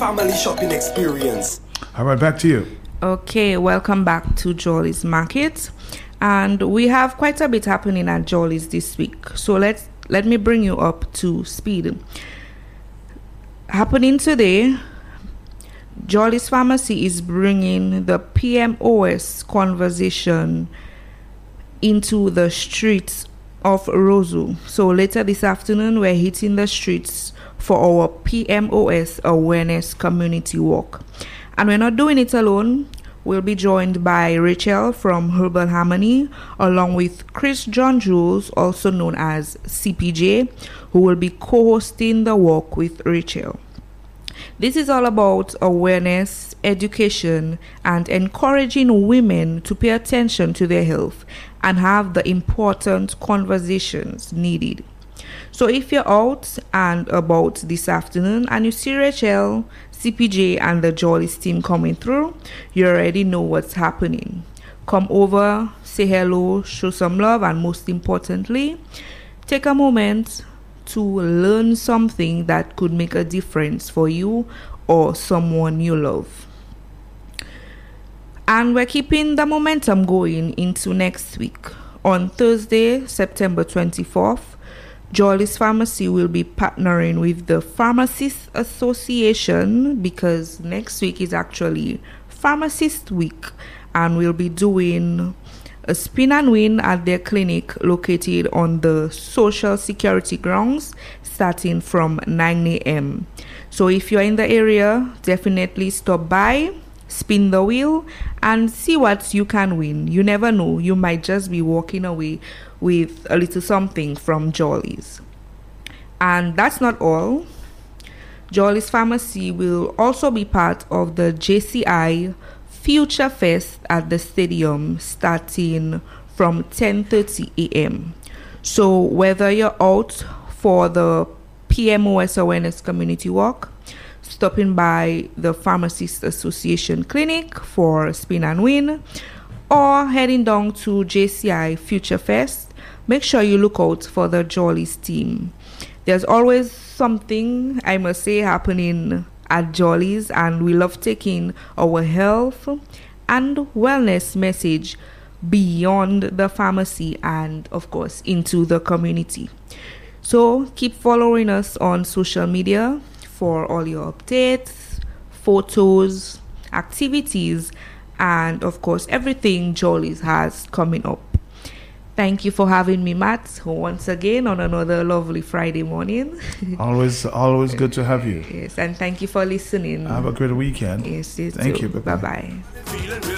family shopping experience. All right, back to you. Okay, welcome back to Jolly's Market. And we have quite a bit happening at Jolly's this week. So let me bring you up to speed. Happening today, Jolly's Pharmacy is bringing the PMOS conversation into the streets of Roseau. So later this afternoon, we're hitting the streets for our PMOS Awareness Community Walk. And we're not doing it alone. We'll be joined by Rachel from Herbal Harmony, along with Chris John Jules, also known as CPJ, who will be co-hosting the walk with Rachel. This is all about awareness, education, and encouraging women to pay attention to their health and have the important conversations needed. So if you're out and about this afternoon and you see Rachel, CPJ, and the Jolly's team coming through, you already know what's happening. Come over, say hello, show some love, and most importantly, take a moment to learn something that could make a difference for you or someone you love. And we're keeping the momentum going into next week. On Thursday, September 24th, Jolly's Pharmacy will be partnering with the Pharmacists Association, because next week is actually Pharmacist Week, and we'll be doing a spin and win at their clinic located on the Social Security grounds starting from 9 a.m. So if you're in the area, definitely stop by, spin the wheel, and see what you can win. You never know, you might just be walking away with a little something from Jolly's. And that's not all. Jolly's Pharmacy will also be part of the JCI Future Fest at the stadium starting from 10:30 a.m. So whether you're out for the PMOS Awareness Community Walk, stopping by the Pharmacists Association Clinic for Spin and Win, or heading down to JCI Future Fest, make sure you look out for the Jolly's team. There's always something, I must say, happening at Jolly's, and we love taking our health and wellness message beyond the pharmacy and, of course, into the community. So keep following us on social media for all your updates, photos, activities, and of course everything Jolly's has coming up. Thank you for having me, Matt, once again on another lovely Friday morning. Always good to have you. Yes, and thank you for listening. Have a great weekend. Yes, Thank you. Bye-bye.